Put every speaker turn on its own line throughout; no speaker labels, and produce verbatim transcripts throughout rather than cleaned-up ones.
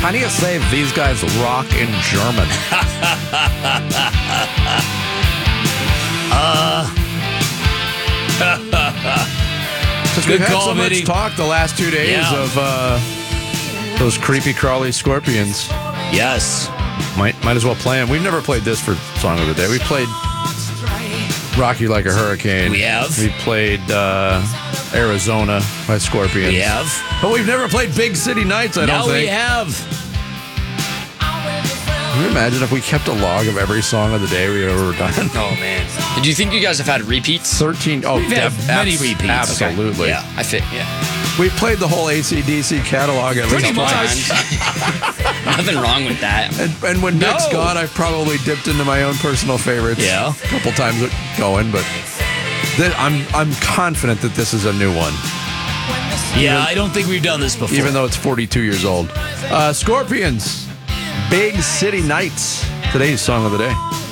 How do you say these guys rock in German?
uh.
Because
Good
we've had
call,
so much
Vinny.
talk the last two days
Yeah.
of uh, those creepy crawly scorpions.
Yes.
Might might as well play them. We've never played this for Song of the Day. We played Rock You Like a Hurricane.
We have.
We played uh, Arizona by Scorpions.
We have.
But we've never played Big City Nights, I
Now
don't think.
we have.
Can you imagine if we kept a log of every song of the day we ever done?
Oh, man. Do you think you guys have had repeats?
thirteen. Oh,
We've had
def-
many
abs-
repeats.
Absolutely.
Yeah, I fit. Yeah.
We played the whole A C D C catalog at
Pretty
least
much.
once.
Nothing wrong with that.
And, and when
No.
Nick's gone, I've probably dipped into my own personal favorites.
Yeah.
A couple times going, but th- I'm I'm confident that this is a new one,
Yeah, I don't think we've done this before.
even though it's forty-two years old. Uh, Scorpions, Big City Nights. Today's song of the day.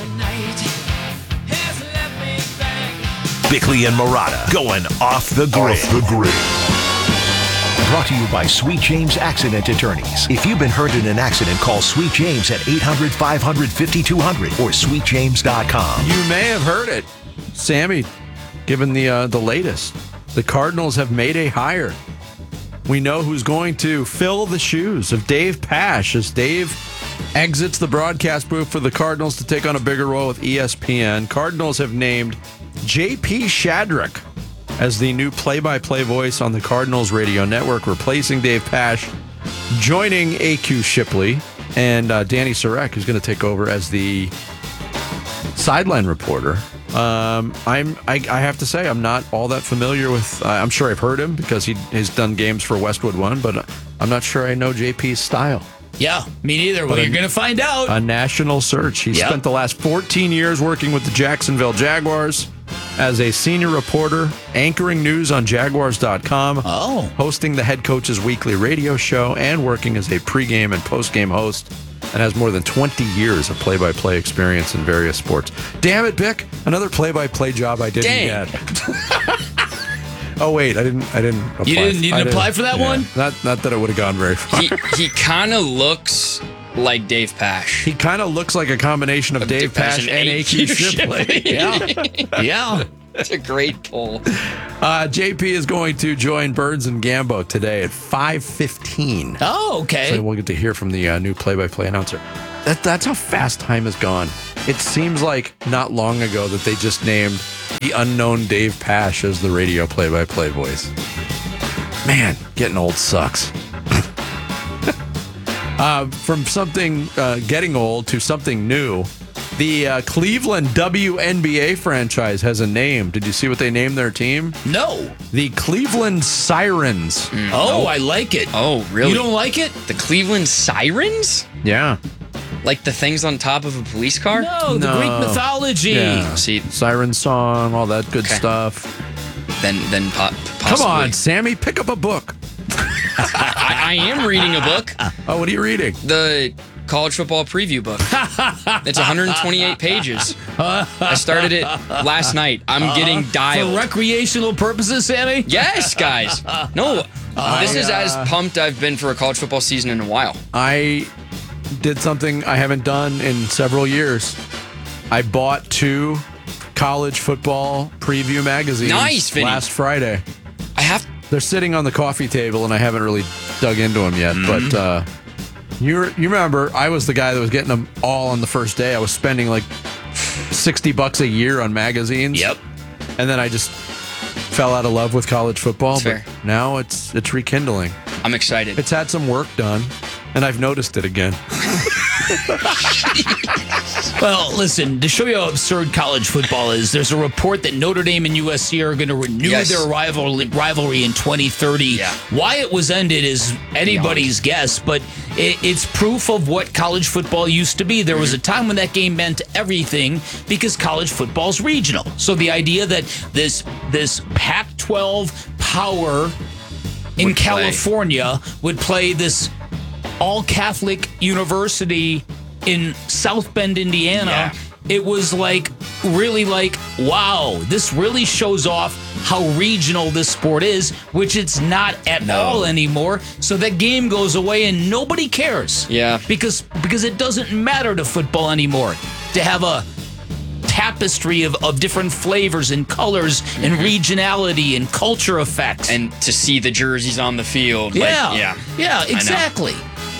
Bickley and Murata going off the grid.
Off the grid.
Brought to you by Sweet James Accident Attorneys. If you've been hurt in an accident, call Sweet James at eight hundred, five hundred, fifty-two hundred or sweet james dot com.
You may have heard it, Sammy. Given the uh, the latest, the Cardinals have made a hire. We know who's going to fill the shoes of Dave Pasch as Dave exits the broadcast booth for the Cardinals to take on a bigger role with E S P N. Cardinals have named J P Shadrick as the new play-by-play voice on the Cardinals radio network, replacing Dave Pasch, joining A Q Shipley and uh, Danny Sarek, who's going to take over as the sideline reporter. Um, I'm. I, I have to say, I'm not all that familiar with. Uh, I'm sure I've heard him because he has done games for Westwood One, but I'm not sure I know J P's style.
Yeah, me neither. Well,
But
you're
a-
going to find out.
A national search. He
Yep.
spent the last fourteen years working with the Jacksonville Jaguars as a senior reporter, anchoring news on Jaguars dot com,
Oh.
hosting the head coach's weekly radio show, and working as a pregame and postgame host, and has more than twenty years of play-by-play experience in various sports. Damn it, Bick! Another play-by-play job I didn't
Dang.
get. Oh wait, I didn't. I didn't. Apply.
You didn't- you
I
didn't apply for that one?
Not, not that it would have gone very far.
He he kind of looks like Dave Pasch.
He kind of looks like a combination of Dave
Dave Pasch
Pasch
and
and A Q
A Q
Shipley.
Yeah. Yeah.
That's a great pull.
Uh, J P is going to join Burns and Gambo today at five fifteen.
Oh, okay.
So we'll get to hear from the uh, new play-by-play announcer. That, that's how fast time has gone. It seems like not long ago that they just named the unknown Dave Pasch as the radio play-by-play voice. Man, getting old sucks. uh, from something uh, getting old to something new, the uh, Cleveland W N B A franchise has a name. Did you see what they named their team?
No.
The Cleveland Sirens.
Oh, I like it.
Oh, really?
You don't like it?
The Cleveland Sirens?
Yeah.
Like the things on top of a police car?
No, the
No.
Greek mythology.
Yeah.
See,
Siren song, all that good
Okay.
stuff.
then then po- possibly.
Come on, Sammy, pick up a book.
I, I am reading a book,
Oh, what are you reading?
the college football preview book. It's one hundred twenty-eight pages. I started it last night. I'm getting
For
dialed.
recreational purposes, Sammy?
Yes, guys. No, this is as
uh,
pumped I've been for a college football season in a while.
I did something I haven't done in several years. I bought two college football preview magazines
Nice, Vinny.
last Friday.
I have.
They're sitting on the coffee table, and I haven't really dug into them yet.
Mm-hmm.
But uh, you you remember, I was the guy that was getting them all on the first day. I was spending like sixty bucks a year on magazines.
Yep.
And then I just fell out of love with college football.
That's
but
fair.
now it's it's rekindling.
I'm excited.
It's had some work done, and I've noticed it again.
Well, listen, to show you how absurd college football is, there's a report that Notre Dame and U S C are going to renew
Yes.
their rival, rivalry in twenty thirty.
Yeah.
Why it was ended is anybody's guess, but it, it's proof of what college football used to be. There was a time when that game meant everything because college football's regional. So the idea that this this Pac twelve power in
Would play.
California would play this all-Catholic university in South Bend, Indiana,
Yeah.
it was like really like, wow, this really shows off how regional this sport is, which it's not at
No.
all anymore. So that game goes away and nobody cares.
Yeah.
Because because it doesn't matter to football anymore to have a tapestry of, of different flavors and colors and regionality and culture effects.
And to see the jerseys on the field.
yeah,
Like, yeah.
yeah, exactly.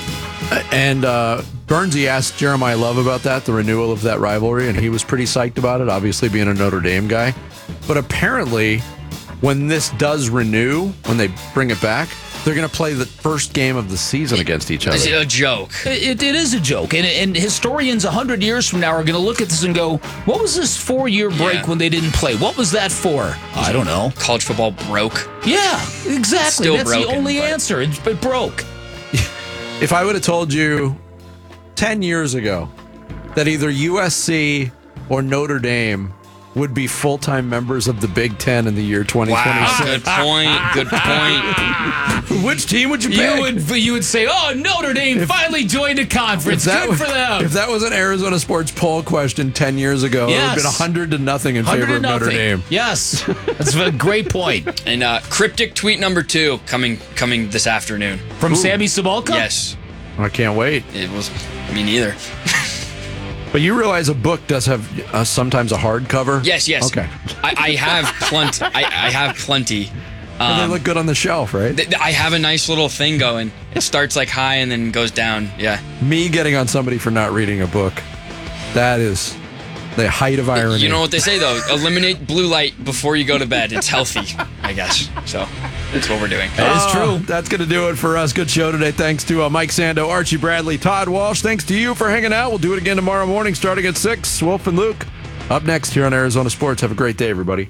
And uh, Bernsey asked Jeremiah Love about that, the renewal of that rivalry, and he was pretty psyched about it, obviously being a Notre Dame guy. But apparently, when this does renew, when they bring it back, they're going to play the first game of the season against each other.
It's a joke.
It, it is a joke. And, and historians one hundred years from now are going to look at this and go, what was this four-year break
Yeah.
when they didn't play? What was that for? I don't know.
College football broke.
Yeah, exactly.
Still
That's
broken,
the only
but-
answer. It, it broke.
If I would have told you ten years ago that either U S C or Notre Dame would be full-time members of the Big Ten in the year twenty twenty-six,
Wow. Good point. Good point.
which team would you pick?
You would you would say, oh, Notre Dame finally joined a conference. Good
was,
for them.
If that was an Arizona Sports poll question ten years ago, it would have been
Yes.
one hundred to nothing in favor
one hundred
of Notre
nothing.
Dame.
Yes, that's a great point.
And uh, cryptic tweet number two coming coming this afternoon.
From Sammy Sabalka?
Yes.
I can't wait.
It was me neither.
But you realize a book does have uh, sometimes a hardcover?
Yes, yes.
Okay.
I, I have plenty. I, I have plenty.
And they
Um,
look good on the shelf, right?
th- th- I have a nice little thing going. It starts like high and then goes down. Yeah.
Me getting on somebody for not reading a book, that is the height of irony.
You know what they say though? Eliminate blue light before you go to bed. It's healthy, I guess. So that's what we're doing.
That is
Oh,
true.
That's going to do it for us. Good show today. Thanks to uh, Mike Sando, Archie Bradley, Todd Walsh. Thanks to you for hanging out. We'll do it again tomorrow morning starting at six. Wolf and Luke up next here on Arizona Sports. Have a great day, everybody.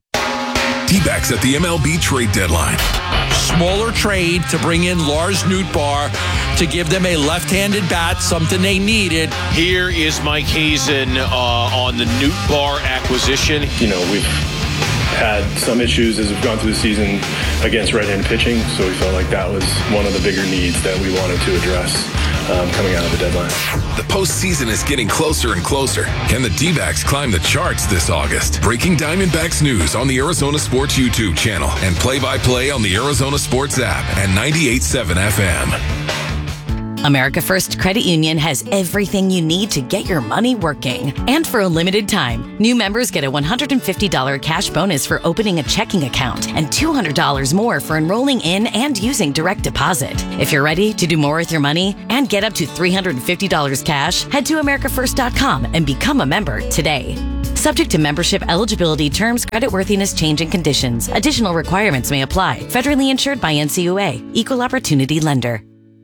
D-backs at the M L B trade deadline.
Smaller trade to bring in Lars Nootbaar to give them a left-handed bat, something they needed.
Here is Mike Hazen uh, on the Newt Bar acquisition.
You know, we've had some issues as we've gone through the season against right-handed pitching, so we felt like that was one of the bigger needs that we wanted to address um, coming out of the deadline.
The postseason is getting closer and closer. Can the D-backs climb the charts this August? Breaking Diamondbacks news on the Arizona Sports YouTube channel and play-by-play on the Arizona Sports app and ninety-eight point seven F M.
America First Credit Union has everything you need to get your money working. And for a limited time, new members get a one hundred fifty dollars cash bonus for opening a checking account and two hundred dollars more for enrolling in and using direct deposit. If you're ready to do more with your money and get up to three hundred fifty dollars cash, head to america first dot com and become a member today. Subject to membership eligibility, terms, creditworthiness, change, and conditions. Additional requirements may apply. Federally insured by N C U A. Equal Opportunity Lender.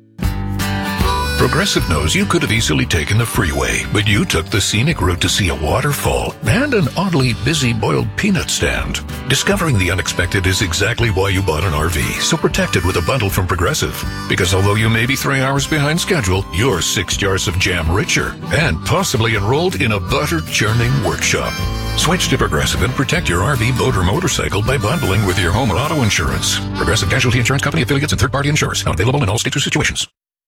Progressive knows you could have easily taken the freeway, but you took the scenic route to see a waterfall and an oddly busy boiled peanut stand. Discovering the unexpected is exactly why you bought an R V, so protect it with a bundle from Progressive. Because although you may be three hours behind schedule, you're six jars of jam richer and possibly enrolled in a butter churning workshop. Switch to Progressive and protect your R V, boat, or motorcycle by bundling with your home or auto insurance. Progressive Casualty Insurance Company affiliates and third-party insurers. Not available in all states or situations.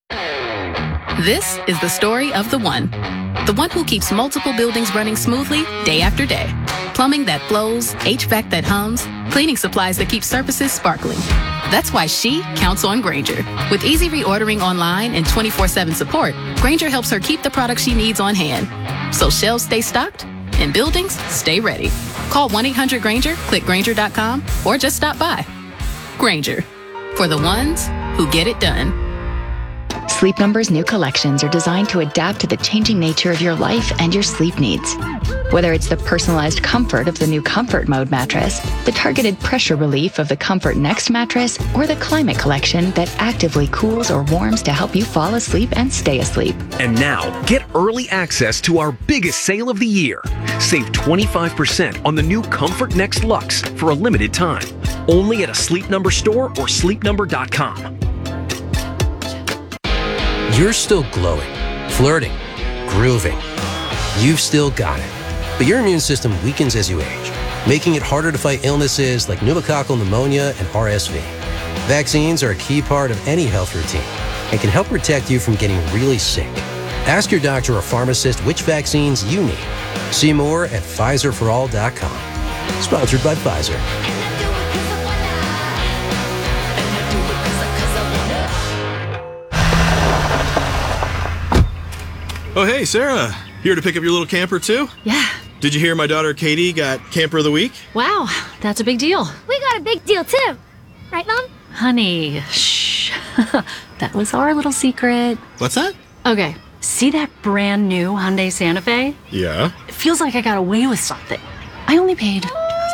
This is the story of the one. The one who keeps multiple buildings running smoothly day after day. Plumbing that flows, H V A C that hums, cleaning supplies that keep surfaces sparkling. That's why she counts on Grainger. With easy reordering online and twenty-four seven support, Grainger helps her keep the products she needs on hand. So shelves stay stocked and buildings stay ready. Call one eight hundred Grainger, click Grainger dot com, or just stop by. Grainger, for the ones who get it done.
Sleep Number's new collections are designed to adapt to the changing nature of your life and your sleep needs. Whether it's the personalized comfort of the new Comfort Mode mattress, the targeted pressure relief of the Comfort Next mattress, or the Climate Collection that actively cools or warms to help you fall asleep and stay asleep.
And now, get early access to our biggest sale of the year. Save twenty-five percent on the new Comfort Next Luxe for a limited time. Only at a Sleep Number store or sleep number dot com.
You're still glowing, flirting, grooving. You've still got it. But your immune system weakens as you age, making it harder to fight illnesses like pneumococcal pneumonia and R S V. Vaccines are a key part of any health routine and can help protect you from getting really sick. Ask your doctor or pharmacist which vaccines you need. See more at Pfizer for all dot com. Sponsored by Pfizer.
Oh, hey, Sarah. Here to pick up your little camper, too?
Yeah.
Did you hear my daughter Katie got Camper of the Week?
Wow, that's a big deal.
We got a big deal, too. Right, Mom?
Honey, shh. That was our little secret.
What's that?
Okay, see that brand new Hyundai Santa Fe?
Yeah.
It feels like I got away with something. I only paid...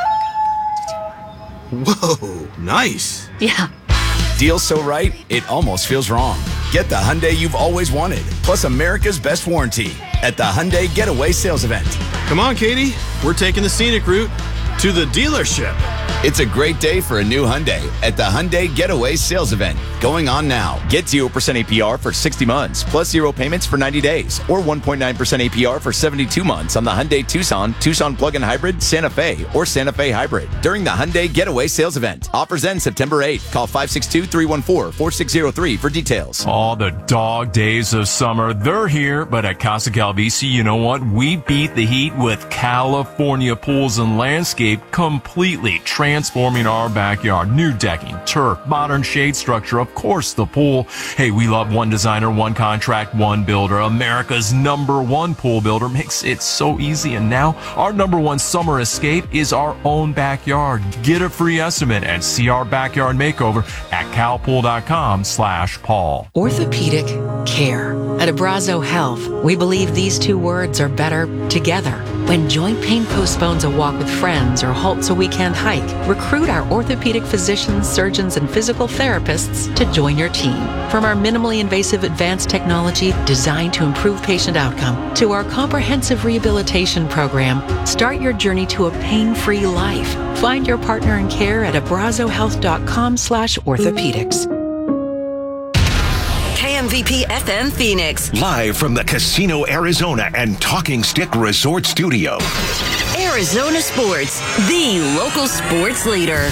Whoa, nice.
Yeah.
Deal so right, it almost feels wrong. Get the Hyundai you've always wanted, plus America's best warranty at the Hyundai Getaway Sales Event.
Come on, Katie. We're taking the scenic route to the dealership.
It's a great day for a new Hyundai at the Hyundai Getaway Sales Event. Going on now. Get zero percent A P R for sixty months, plus zero payments for ninety days, or one point nine percent A P R for seventy-two months on the Hyundai Tucson, Tucson Plug-in Hybrid, Santa Fe, or Santa Fe Hybrid during the Hyundai Getaway Sales Event. Offers end September eighth. Call five six two, three one four, four six zero three for details.
All the dog days of summer, they're here, but at Casa Calvisi, you know what? We beat the heat with California Pools and Landscape, completely transforming our backyard. New decking, turf, modern shade structure, of course the pool. Hey, we love one designer, one contract, one builder. America's number one pool builder makes it so easy. And now our number one summer escape is our own backyard. Get a free estimate and see our backyard makeover at calpool.com slash Paul.
Orthopedic care. At Abrazo Health, we believe these two words are better together. When joint pain postpones a walk with friends or halts a weekend hike, recruit our orthopedic physicians, surgeons, and physical therapists to join your team. From our minimally invasive advanced technology designed to improve patient outcome to our comprehensive rehabilitation program, start your journey to a pain-free life. Find your partner in care at abrazohealth.com slash orthopedics.
K M V P F M Phoenix.
Live from the Casino Arizona and Talking Stick Resort Studio.
Arizona Sports, the local sports leader.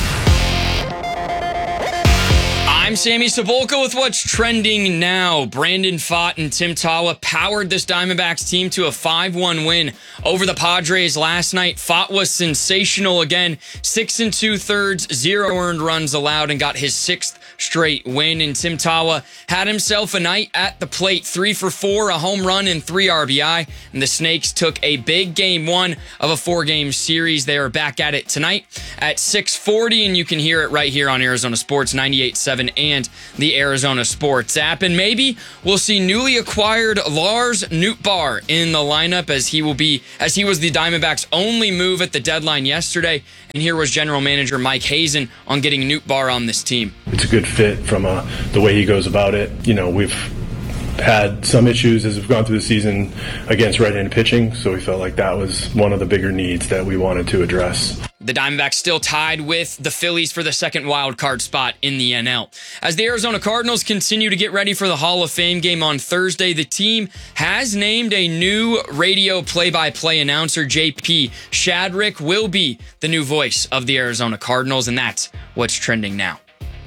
I'm Sammy Cebulka with what's trending now. Brandon Pfaadt and Tim Tawa powered this Diamondbacks team to a five one win over the Padres last night. Pfaadt was sensational again. Six and two thirds, zero earned runs allowed, and got his sixth straight win. And Tim Tawa had himself a night at the plate. Three for four, a home run, and three R B I. And the Snakes took a big game one of a four-game series. They are back at it tonight at six forty, and you can hear it right here on Arizona Sports ninety-eight point seven and the Arizona Sports app. And maybe we'll see newly acquired Lars Nootbaar in the lineup as he will be as he was the Diamondbacks' only move at the deadline yesterday. And here was General Manager Mike Hazen on getting Nootbaar on this team.
It's a good fit from uh, the way he goes about it. You know, we've had some issues as we've gone through the season against right-handed pitching, so we felt like that was one of the bigger needs that we wanted to address.
The Diamondbacks still tied with the Phillies for the second wild card spot in the N L. As the Arizona Cardinals continue to get ready for the Hall of Fame game on Thursday, the team has named a new radio play-by-play announcer. J P Shadrick will be the new voice of the Arizona Cardinals, and that's what's trending now.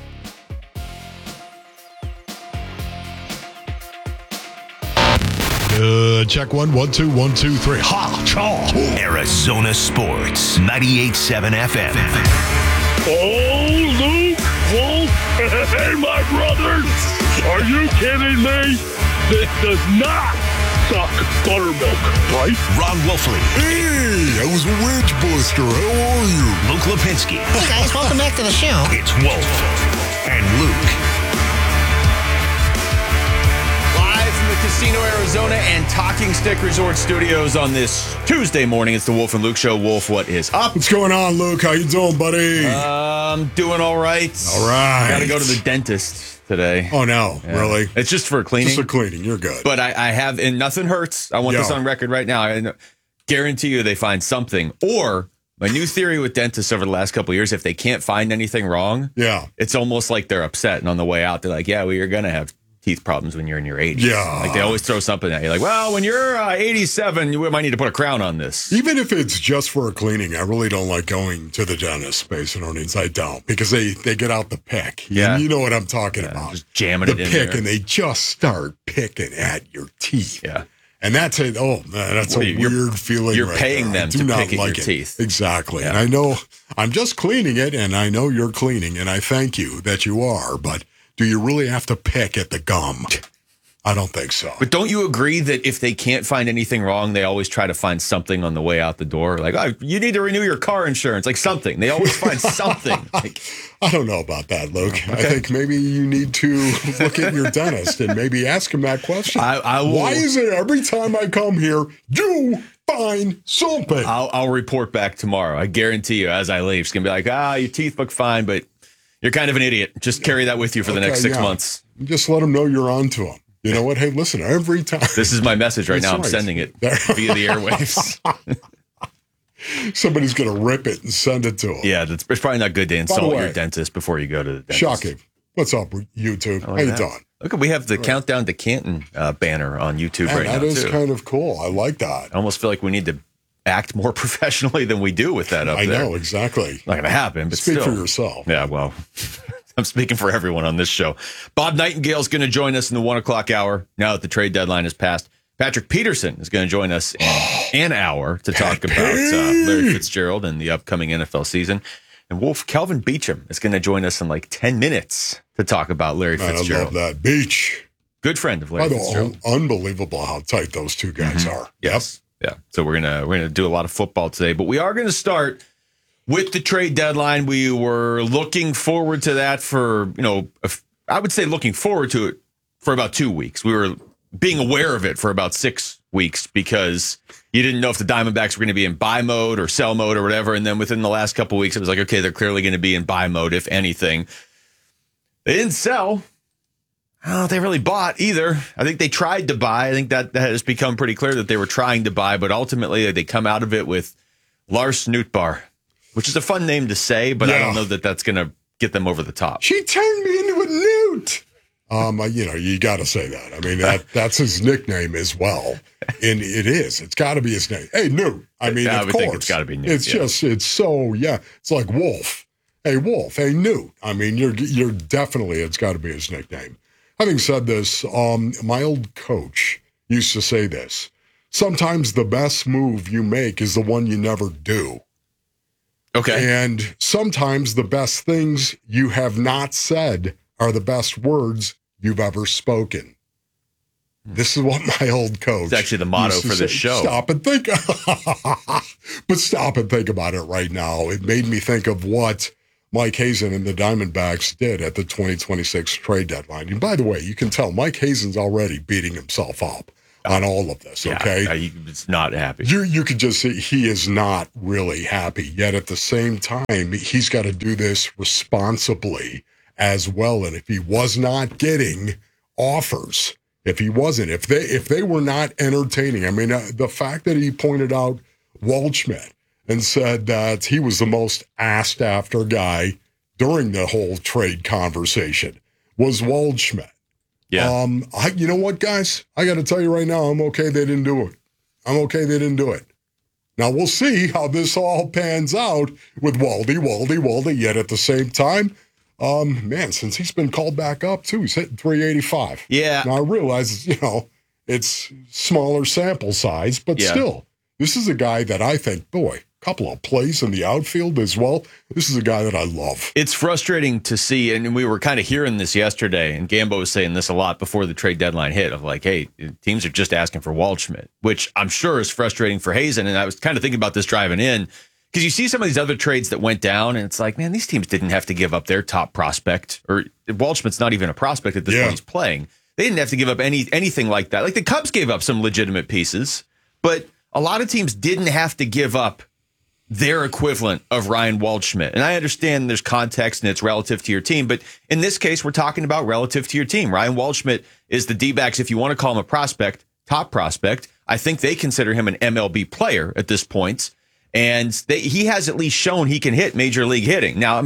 Uh, check one, one, two, one, two, three. Ha, chaw.
Arizona Sports, ninety-eight point seven F M.
Oh, Luke, Wolf, hey, my brothers. Are you kidding me? This does not suck buttermilk, right?
Ron Wolfley.
Hey, I was a wedge buster. How are you?
Luke Lipinski.
Hey, guys, welcome back to the show.
It's Wolf and Luke.
Casino Arizona and Talking Stick Resort Studios on this Tuesday morning. It's the Wolf and Luke Show. Wolf, what is up?
What's going on, Luke? How you doing, buddy?
I'm um, doing all right.
All right.
Got to go to the dentist today.
Oh, no. Yeah. Really?
It's just for cleaning.
Just for cleaning. You're good.
But I, I have, and nothing hurts. I want
Yo.
this on record right now. I guarantee you they find something. Or my new theory with dentists over the last couple of years, if they can't find anything wrong,
yeah,
it's almost like they're upset. And on the way out, they're like, yeah, well, you're going to have
teeth problems when you're in your eighties.
Yeah.
Like they always throw something at you. Like, well, when you're uh, eighty-seven, you might need to put a crown on this.
Even if it's just for a cleaning, I really don't like going to the dentist, Space and Earnings. I don't, because they, they get out the pick.
Yeah.
You know what I'm talking
Yeah,
about.
just jamming
the
it in
pick,
there.
and they just start picking at your teeth.
Yeah.
And that's it. Oh, man, that's
Well,
a
you're-
weird feeling.
you're
right
paying
there.
them
I do
to
not
pick at your
like it.
teeth.
Exactly.
Yeah.
And I know I'm just cleaning it, and I know you're cleaning, and I thank you that you are. But do you really have to pick at the gum? I don't think so.
But don't you agree that if they can't find anything wrong, they always try to find something on the way out the door? Like, oh, you need to renew your car insurance. Like something. They always find something. Like,
I don't know about that, Luke.
Okay.
I think maybe you need to look at your dentist and maybe ask him that question.
I, I will,
Why is it every time I come here, you find something?
I'll, I'll report back tomorrow. I guarantee you, as I leave, it's going to be like, ah, your teeth look fine, but you're kind of an idiot. Just carry that with you for the
Okay,
next six
yeah.
months.
Just let them know you're on to them. You know what? Hey, listen, every time.
This is my message right
That's
now. I'm
right.
sending it via the airwaves.
Somebody's going to rip it and send it to them.
Yeah, that's, it's probably not good to
By the
insult
way,
your dentist before you go to the dentist.
Shocking. What's up, YouTube?
I
How
like
you
that.
doing?
Look, we have the Countdown to Canton uh, banner on YouTube
Man,
right
that
now,
is
too.
kind of cool. I like that.
I almost feel like we need to act more professionally than we do with that up
I
there.
know, exactly.
Not going to happen, but
Speak
still.
for yourself.
Yeah, well, I'm speaking for everyone on this show. Bob Nightingale's going to join us in the one o'clock hour now that the trade deadline has passed. Patrick Peterson is going to join us in an hour to talk about uh, Larry Fitzgerald and the upcoming N F L season. And Wolf Kelvin Beacham is going to join us in like ten minutes to talk about Larry
Man, I
Fitzgerald.
love that. Beach.
Good friend of
By
Larry
the way,
Fitzgerald.
unbelievable how tight those two guys
Mhm.
are.
Yes. Yeah. So we're gonna we're gonna do a lot of football today, but we are gonna start with the trade deadline. We were looking forward to that for, you know, a f- I would say looking forward to it for about two weeks. We were being aware of it for about six weeks because you didn't know if the Diamondbacks were going to be in buy mode or sell mode or whatever. And then within the last couple of weeks, it was like, okay, they're clearly going to be in buy mode, if anything. They didn't sell. I don't know if they really bought either. I think they tried to buy. I think that, that has become pretty clear that they were trying to buy, but ultimately they come out of it with Lars Nootbaar, which is a fun name to say, but I
Yeah.
don't know that that's going to get them over the top.
She turned me into a newt. Um, you know, you got to say that. I mean, that that's his nickname as well, and it is. It's got to be his name. Hey, Newt. I mean,
I
of
would
course,
think it's gotta be Newt,
It's
yeah.
just, it's so, yeah. It's like Wolf. Hey, Wolf. Hey, Newt. I mean, you're you're definitely. It's got to be his nickname. Having said this, um, my old coach used to say this: sometimes the best move you make is the one you never do.
Okay.
And sometimes the best things you have not said are the best words you've ever spoken. This is what my old coach.
It's actually the motto
used to
for this
say.
show.
Stop and think. But stop and think about it right now. It made me think of what Mike Hazen and the Diamondbacks did at the twenty twenty-six trade deadline. And by the way, you can tell Mike Hazen's already beating himself up on all of this, okay?
Yeah, he- he's not happy.
You you could just see he is not really happy. Yet at the same time, he's got to do this responsibly as well. And if he was not getting offers, if he wasn't, if they if they were not entertaining, I mean, uh, the fact that he pointed out Waldschmidt and said that he was the most asked after guy during the whole trade conversation was Waldschmidt.
Yeah.
Um, I, you know what, guys? I got to tell you right now, I'm okay they didn't do it. I'm okay they didn't do it. Now, we'll see how this all pans out with Waldy, Waldy, Waldy. Yet at the same time, um, man, since he's been called back up, too, he's hitting three eighty-five.
Yeah.
Now, I realize, you know, it's smaller sample size, but
Yeah.
still, this is a guy that I think, boy, couple of plays in the outfield as well. This is a guy that I love.
It's frustrating to see, and we were kind of hearing this yesterday, and Gambo was saying this a lot before the trade deadline hit, of like, hey, teams are just asking for Waldschmidt, which I'm sure is frustrating for Hazen. And I was kind of thinking about this driving in, because you see some of these other trades that went down, and it's like, man, these teams didn't have to give up their top prospect, or Waldschmidt's not even a prospect at this
Yeah.
point he's playing. They didn't have to give up any anything like that. Like the Cubs gave up some legitimate pieces, but a lot of teams didn't have to give up their equivalent of Ryan Waldschmidt. And I understand there's context and it's relative to your team, but in this case, we're talking about relative to your team. Ryan Waldschmidt is the D-backs, if you want to call him a prospect, top prospect. I think they consider him an M L B player at this point. And they, he has at least shown he can hit major league hitting. Now, I mean,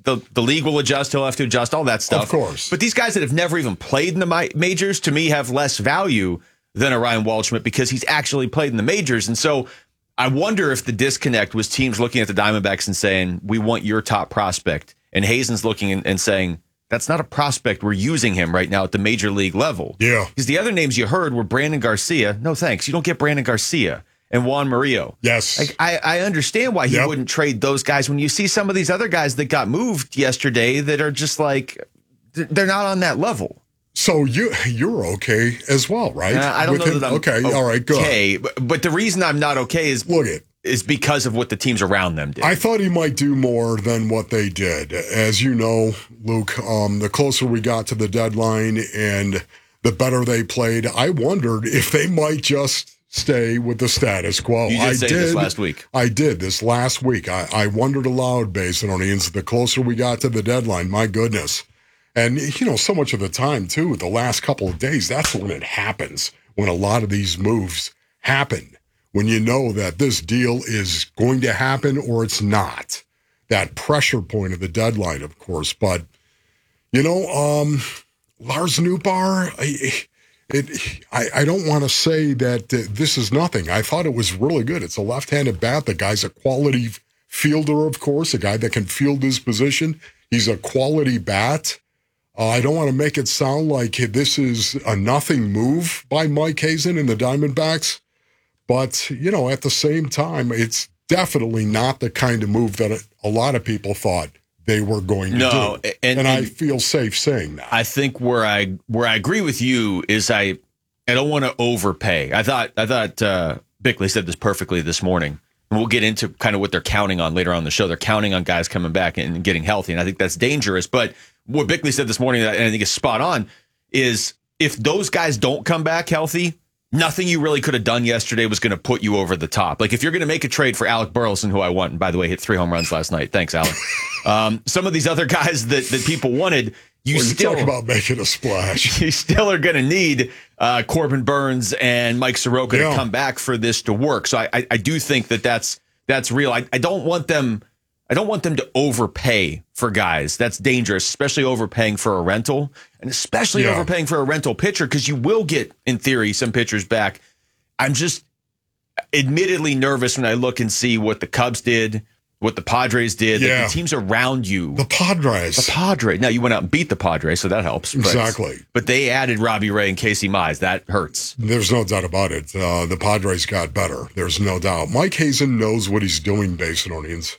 the, the league will adjust. He'll have to adjust, all that stuff.
Of course.
But these guys that have never even played in the mi- majors, to me, have less value than a Ryan Waldschmidt because he's actually played in the majors. And so I wonder if the disconnect was teams looking at the Diamondbacks and saying, we want your top prospect. And Hazen's looking and, and saying, that's not a prospect. We're using him right now at the major league level.
Yeah.
Because the other names you heard were Brandon Garcia. No, thanks. You don't get Brandon Garcia and Juan Murillo.
Yes.
Like, I, I understand why he
Yep.
wouldn't trade those guys when you see some of these other guys that got moved yesterday that are just like, they're not on that level.
So you, you're okay as well, right?
Uh, I don't
With
know
him?
that I'm
okay.
okay.
All right, good.
Okay, but, but the reason I'm not okay is
Look it.
is because of what the teams around them did.
I thought he might do more than what they did. As you know, Luke, um, the closer we got to the deadline and the better they played, I wondered if they might just stay with the status quo.
You did
I
say
did
this last week.
I did this last week. I, I wondered aloud, Basinonians, the closer we got to the deadline, my goodness. And, you know, so much of the time, too, the last couple of days, that's when it happens, when a lot of these moves happen. When you know that this deal is going to happen or it's not. That pressure point of the deadline, of course. But, you know, um, Lars Nootbaar, I, it, I, I don't want to say that uh, this is nothing. I thought it was really good. It's a left-handed bat. The guy's a quality fielder, of course, a guy that can field his position. He's a quality bat. Uh, I don't want to make it sound like this is a nothing move by Mike Hazen and the Diamondbacks. But, you know, at the same time, it's definitely not the kind of move that a lot of people thought they were going to
no,
do.
And,
and,
and
I feel safe saying that.
I think where I where I agree with you is I I don't want to overpay. I thought I thought uh, Bickley said this perfectly this morning. And we'll get into kind of what they're counting on later on in the show. They're counting on guys coming back and getting healthy, and I think that's dangerous. But what Bickley said this morning, and I think is spot on, is if those guys don't come back healthy, nothing you really could have done yesterday was going to put you over the top. Like if you're going to make a trade for Alec Burleson, who I want, and by the way, hit three home runs last night. Thanks, Alec. um, some of these other guys that, that people wanted, you
well,
still
you talk about making a splash.
You still are going to need uh, Corbin Burns and Mike Soroka
yeah.
to come back for this to work. So I, I, I do think that that's that's real. I, I don't want them. I don't want them to overpay for guys. That's dangerous, especially overpaying for a rental, and especially
yeah.
overpaying for a rental pitcher because you will get, in theory, some pitchers back. I'm just admittedly nervous when I look and see what the Cubs did, what the Padres did,
yeah.
like the teams around you.
The Padres.
The Padres. Now, you went out and beat the Padres, so that helps. But,
exactly.
But they added Robbie Ray and Casey Mize. That hurts.
There's no doubt about it. Uh, the Padres got better. There's no doubt. Mike Hazen knows what he's doing, Basinonians.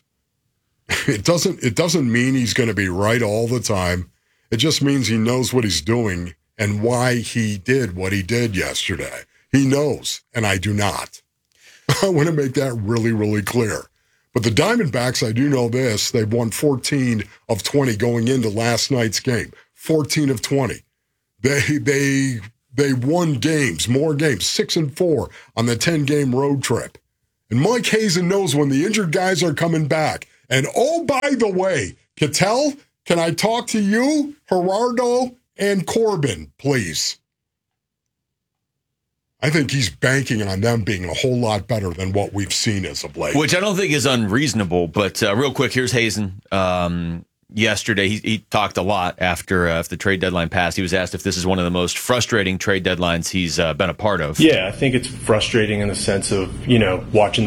It doesn't it doesn't mean he's going to be right all the time. It just means he knows what he's doing and why he did what he did yesterday. He knows, and I do not. I want to make that really, really clear. But the Diamondbacks, I do know this, they've won fourteen of twenty going into last night's game. fourteen of twenty. They they they won games, more games, six and four on the ten-game road trip. And Mike Hazen knows when the injured guys are coming back. And oh, by the way, Cattell, can I talk to you, Gerardo, and Corbin, please? I think he's banking on them being a whole lot better than what we've seen as of late.
Which I don't think is unreasonable. But uh, real quick, here's Hazen. Um, yesterday, he, he talked a lot after uh, if the trade deadline passed. He was asked if this is one of the most frustrating trade deadlines he's uh, been a part of.
Yeah, I think it's frustrating in the sense of, you know, watching the